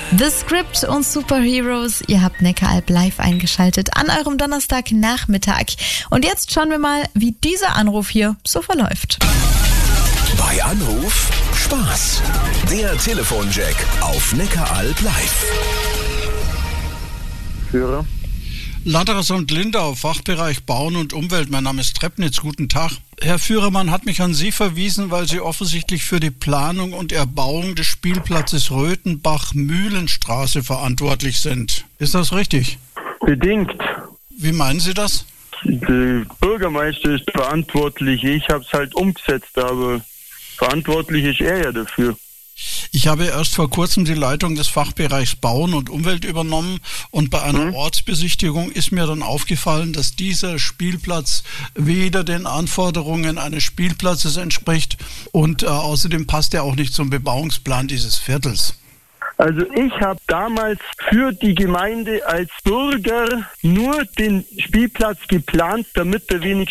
The Script und Superheroes, ihr habt Neckaralb live eingeschaltet an eurem Donnerstagnachmittag. Und jetzt schauen wir mal, wie dieser Anruf hier so verläuft. Bei Anruf Spaß. Der Telefonjack auf Neckaralb live. Führer. Ladras und Lindau, Fachbereich Bauen und Umwelt. Mein Name ist Treppnitz. Guten Tag. Herr Führermann hat mich an Sie verwiesen, weil Sie offensichtlich für die Planung und Erbauung des Spielplatzes Röthenbach-Mühlenstraße verantwortlich sind. Ist das richtig? Bedingt. Wie meinen Sie das? Der Bürgermeister ist verantwortlich. Ich habe es halt umgesetzt, aber verantwortlich ist er ja dafür. Ich habe erst vor kurzem die Leitung des Fachbereichs Bauen und Umwelt übernommen und bei einer Ortsbesichtigung ist mir dann aufgefallen, dass dieser Spielplatz weder den Anforderungen eines Spielplatzes entspricht und außerdem passt er auch nicht zum Bebauungsplan dieses Viertels. Also ich habe damals für die Gemeinde als Bürger nur den Spielplatz geplant, damit er wenig